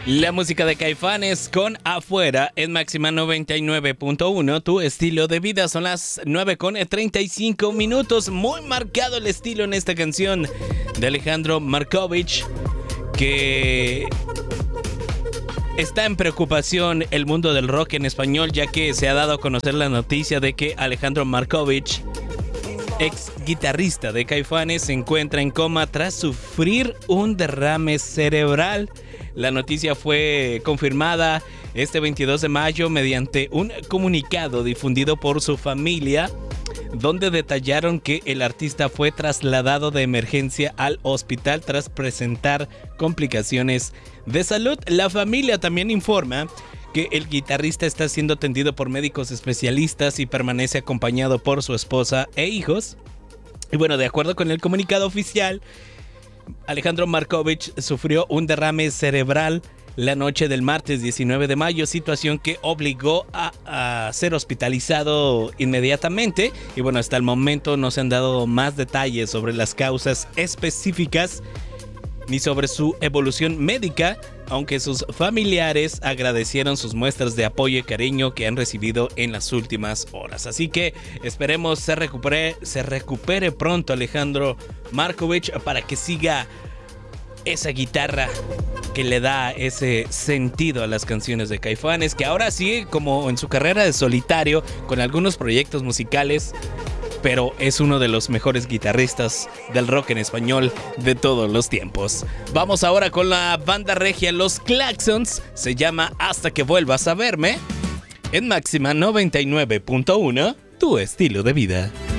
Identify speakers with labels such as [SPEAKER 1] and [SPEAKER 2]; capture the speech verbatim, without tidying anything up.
[SPEAKER 1] La música de Caifanes con Afuera en Máxima noventa y nueve punto uno, tu estilo de vida. Son las nueve con treinta y cinco minutos. Muy marcado el estilo en esta canción de Alejandro Markovich, que está en preocupación el mundo del rock en español, ya que se ha dado a conocer la noticia de que Alejandro Markovich, ex guitarrista de Caifanes, se encuentra en coma tras sufrir un derrame cerebral. La noticia fue confirmada este veintidós de mayo mediante un comunicado difundido por su familia, donde detallaron que el artista fue trasladado de emergencia al hospital tras presentar complicaciones de salud. La familia también informa que el guitarrista está siendo atendido por médicos especialistas y permanece acompañado por su esposa e hijos. Y bueno, de acuerdo con el comunicado oficial, Alejandro Markovich sufrió un derrame cerebral la noche del martes diecinueve de mayo, situación que obligó a, a ser hospitalizado inmediatamente. Y bueno, hasta el momento no se han dado más detalles sobre las causas específicas ni sobre su evolución médica, aunque sus familiares agradecieron sus muestras de apoyo y cariño que han recibido en las últimas horas. Así que esperemos se recupere, se recupere pronto Alejandro Markovich para que siga esa guitarra que le da ese sentido a las canciones de Caifanes, que ahora sigue como en su carrera de solitario con algunos proyectos musicales, pero es uno de los mejores guitarristas del rock en español de todos los tiempos. Vamos ahora con la banda regia Los Claxons. Se llama Hasta que vuelvas a verme en Máxima noventa y nueve punto uno, tu estilo de vida.